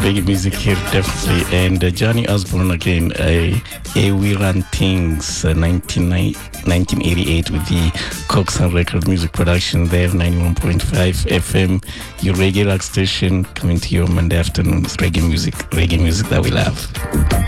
reggae music here, definitely. And Johnny Osborne again, We Run Things, 1988 with the Coxsone Record Music Production there, 91.5 FM, your reggae rock station, coming to you on Monday afternoons. Reggae music that we love.